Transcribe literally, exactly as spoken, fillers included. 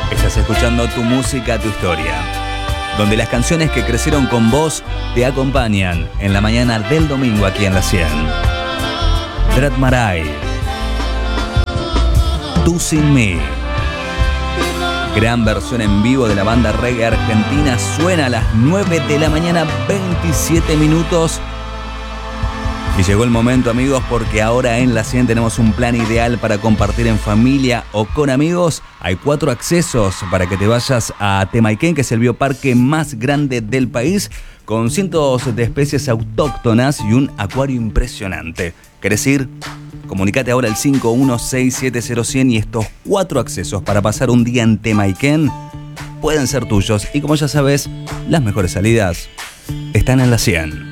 Estás escuchando Tu Música, Tu Historia, donde las canciones que crecieron con vos te acompañan en la mañana del domingo aquí en la cien. Dread Marai, Tú Sin Mí. Gran versión en vivo de la banda reggae argentina, suena a las nueve de la mañana, veintisiete minutos. Y llegó el momento, amigos, porque ahora en la cien tenemos un plan ideal para compartir en familia o con amigos. Hay cuatro accesos para que te vayas a Temayquén, que es el bioparque más grande del país, con cientos de especies autóctonas y un acuario impresionante. ¿Querés ir? Comunicate ahora al cinco uno seis siete cero cien y estos cuatro accesos para pasar un día en Temayquén pueden ser tuyos. Y como ya sabes, las mejores salidas están en la cien.